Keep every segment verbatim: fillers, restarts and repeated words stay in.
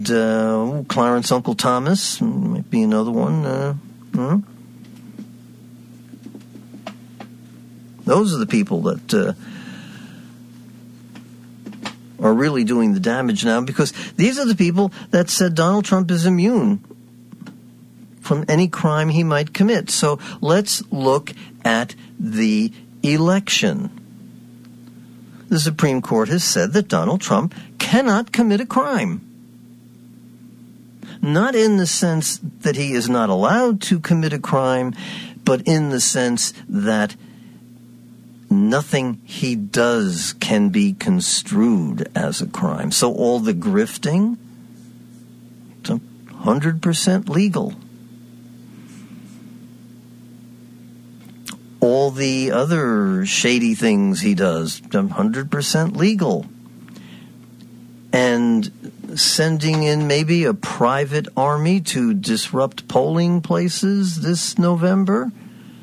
uh, Clarence Uncle Thomas might be another one. Uh, hmm? Those are the people that uh, are really doing the damage now, because these are the people that said Donald Trump is immune from any crime he might commit. So let's look at the election. The Supreme Court has said that Donald Trump cannot commit a crime. Not in the sense that he is not allowed to commit a crime, but in the sense that nothing he does can be construed as a crime. So all the grifting, it's one hundred percent legal. All the other shady things he does, one hundred percent legal. And sending in maybe a private army to disrupt polling places this November,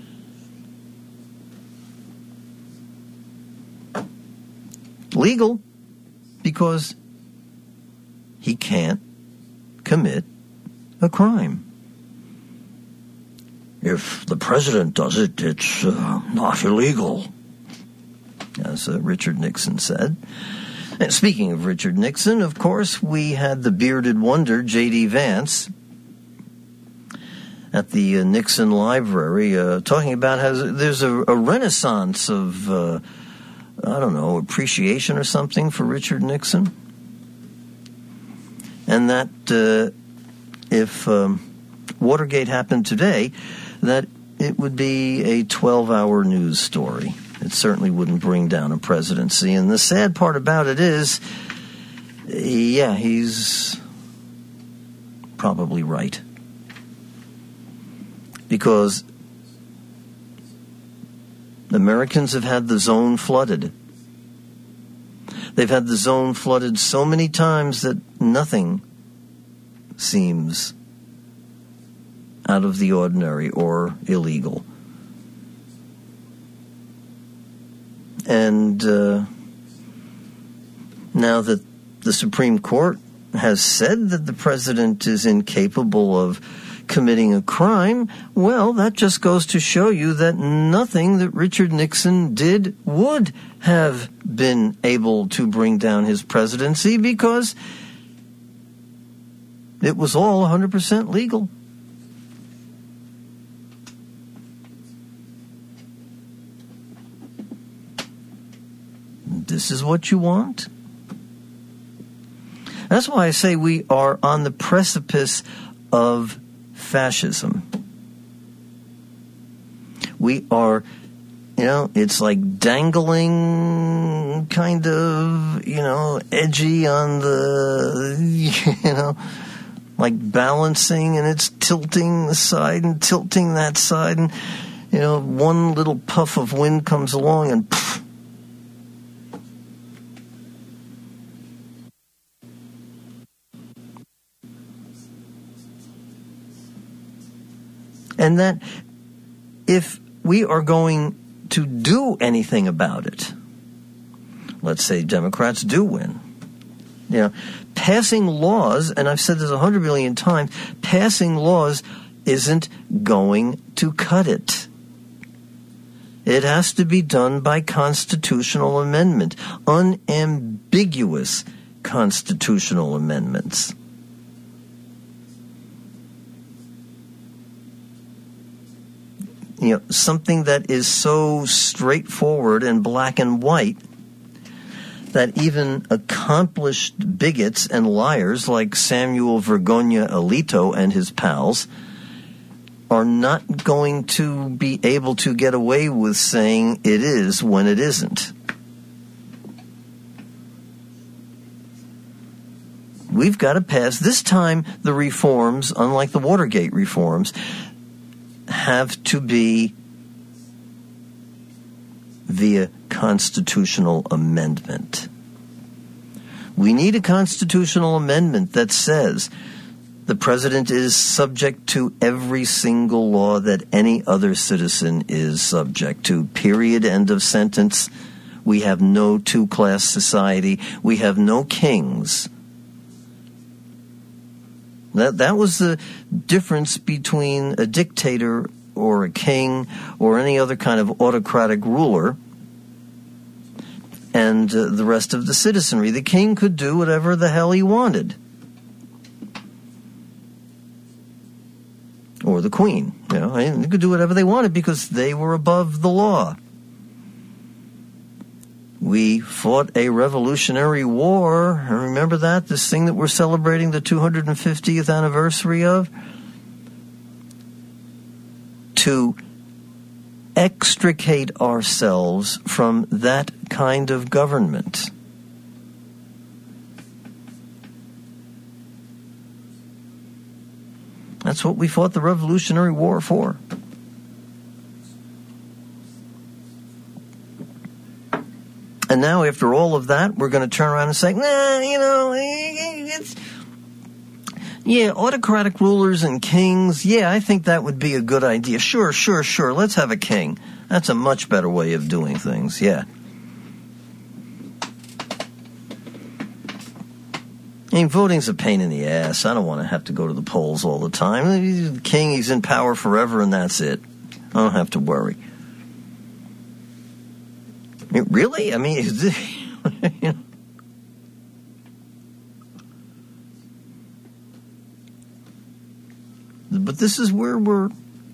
legal, because he can't commit a crime. If the president does it, it's uh, not illegal, as uh, Richard Nixon said. And speaking of Richard Nixon, of course, we had the bearded wonder, J D. Vance, at the uh, Nixon Library, uh, talking about how there's a, a renaissance of, uh, I don't know, appreciation or something for Richard Nixon. And that uh, if um, Watergate happened today, that it would be a twelve-hour news story. It certainly wouldn't bring down a presidency. And the sad part about it is, yeah, he's probably right. Because Americans have had the zone flooded. They've had the zone flooded so many times that nothing seems out of the ordinary or illegal. And uh, now that the Supreme Court has said that the president is incapable of committing a crime, well, that just goes to show you that nothing that Richard Nixon did would have been able to bring down his presidency, because it was all one hundred percent legal. This is what you want? That's why I say we are on the precipice of fascism. We are, you know, it's like dangling, kind of, you know, edgy on the, you know, like balancing, and it's tilting the side and tilting that side, and, you know, one little puff of wind comes along and pff, and that if we are going to do anything about it, let's say Democrats do win, you know, passing laws, and I've said this a hundred million times, passing laws isn't going to cut it. It has to be done by constitutional amendment, unambiguous constitutional amendments. You know, something that is so straightforward and black and white that even accomplished bigots and liars like Samuel Vergonia Alito and his pals are not going to be able to get away with saying it is when it isn't. We've got to pass, this time the reforms, unlike the Watergate reforms, have to be via constitutional amendment. We need a constitutional amendment that says the president is subject to every single law that any other citizen is subject to. Period. End of sentence. We have no two-class society. We have no kings. That that was the difference between a dictator or a king or any other kind of autocratic ruler and uh, the rest of the citizenry. The king could do whatever the hell he wanted. Or the queen. You know, they could do whatever they wanted because they were above the law. We fought a revolutionary war. Remember that? This thing that we're celebrating the two hundred fiftieth anniversary of? To extricate ourselves from that kind of government. That's what we fought the Revolutionary War for. And now, after all of that, we're going to turn around and say, nah, you know, it's... Yeah, autocratic rulers and kings, yeah, I think that would be a good idea. Sure, sure, sure, let's have a king. That's a much better way of doing things, yeah. I mean, voting's a pain in the ass. I don't want to have to go to the polls all the time. He's the king, he's in power forever, and that's it. I don't have to worry. I mean, really? I mean, is this, you know. But this is where we're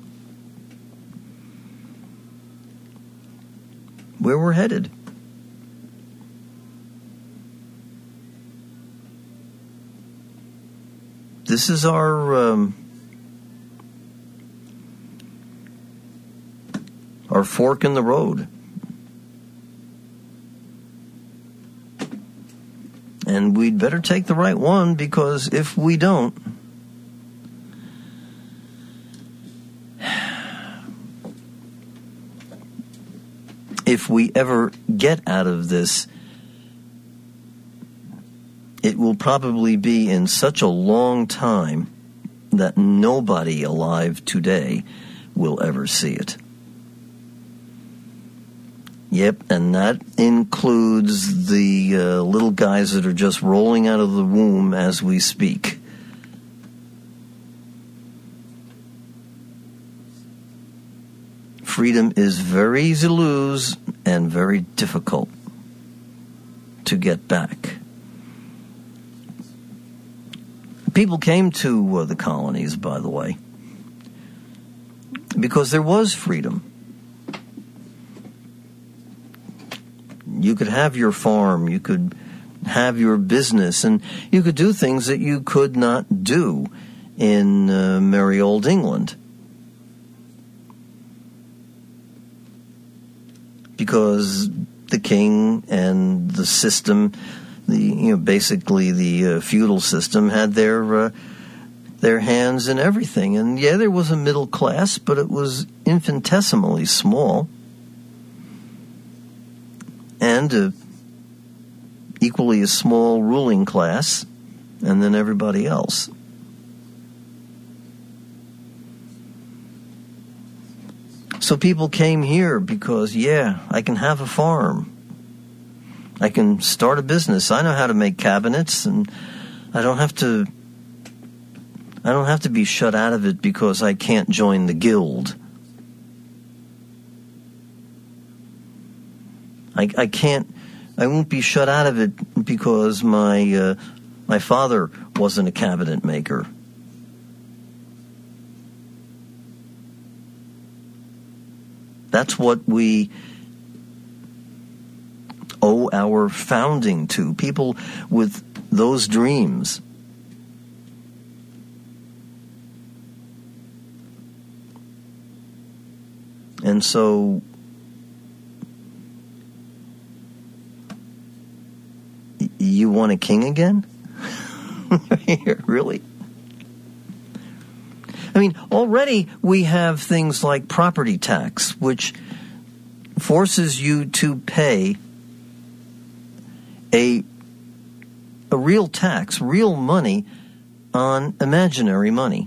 where we're headed. This is our um, our fork in the road. And we'd better take the right one, because if we don't, if we ever get out of this, it will probably be in such a long time that nobody alive today will ever see it. Yep, and that includes the uh, little guys that are just rolling out of the womb as we speak. Freedom is very easy to lose and very difficult to get back. People came to uh, the colonies, by the way, because there was freedom. You could have your farm, you could have your business, and you could do things that you could not do in uh, merry old England. Because the king and the system, the you know basically the uh, feudal system, had their uh, their hands in everything. And yeah, there was a middle class, but it was infinitesimally small. And a equally a small ruling class, and then everybody else. So people came here because, yeah, I can have a farm. I can start a business. I know how to make cabinets, and I don't have to I don't have to be shut out of it because I can't join the guild. I, I can't, I won't be shut out of it because my uh, my father wasn't a cabinet maker. That's what we owe our founding to, people with those dreams. And so you want a king again? Really? I mean, already we have things like property tax, which forces you to pay a a real tax, real money on imaginary money.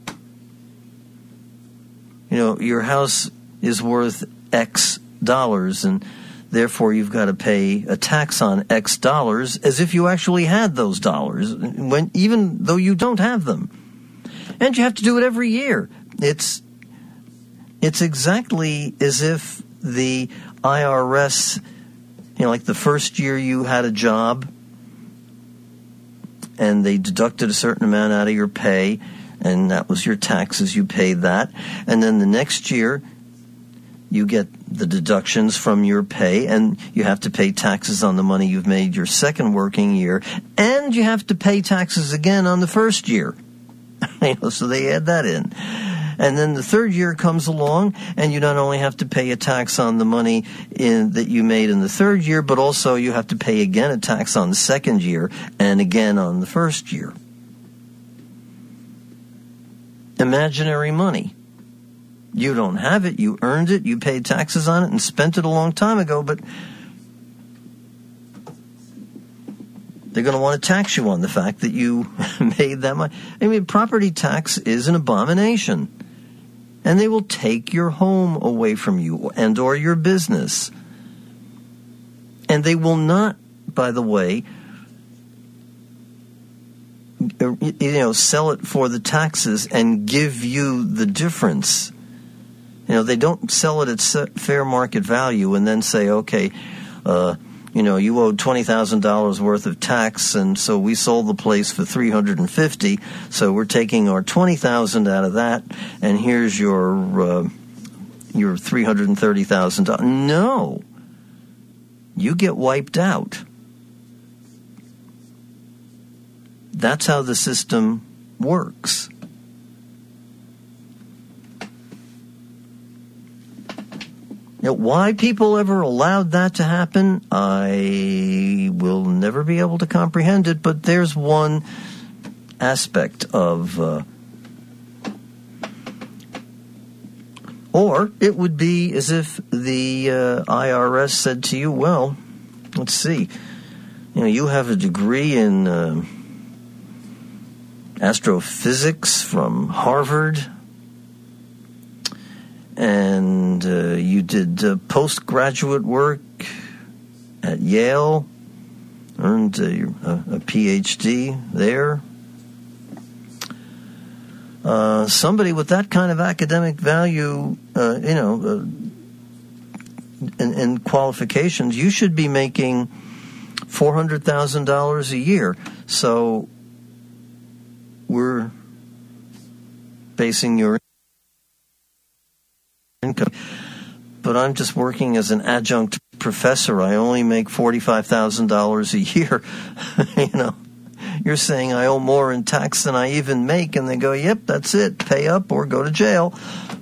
You know, your house is worth X dollars, and therefore you've got to pay a tax on X dollars as if you actually had those dollars, when even though you don't have them. And you have to do it every year. It's it's exactly as if the I R S, you know, like the first year you had a job and they deducted a certain amount out of your pay, and that was your taxes, you paid that. And then the next year you get the deductions from your pay, and you have to pay taxes on the money you've made your second working year, and you have to pay taxes again on the first year. You know, so they add that in. And then the third year comes along, and you not only have to pay a tax on the money in, that you made in the third year, but also you have to pay again a tax on the second year and again on the first year. Imaginary money. You don't have it, you earned it, you paid taxes on it and spent it a long time ago, but they're going to want to tax you on the fact that you made that money. I mean, property tax is an abomination. And they will take your home away from you and or your business. And they will not, by the way, you know, sell it for the taxes and give you the difference. You know, they don't sell it at fair market value and then say, okay, uh, you know, you owed twenty thousand dollars worth of tax, and so we sold the place for three hundred fifty dollars, so we're taking our twenty thousand dollars out of that, and here's your uh, your three hundred thirty thousand dollars. No. You get wiped out. That's how the system works. You know, why people ever allowed that to happen, I will never be able to comprehend it, but there's one aspect of... Uh, or it would be as if the uh, I R S said to you, well, let's see, you know, you have a degree in uh, astrophysics from Harvard, and uh, you did uh, postgraduate work at Yale, earned a, a, a P H D there. Uh, somebody with that kind of academic value, uh, you know, uh, and, and qualifications, you should be making four hundred thousand dollars a year. So we're basing your income. But I'm just working as an adjunct professor. I only make forty-five thousand dollars a year. You know, you're saying I owe more in tax than I even make, and they go, yep, that's it, pay up or go to jail.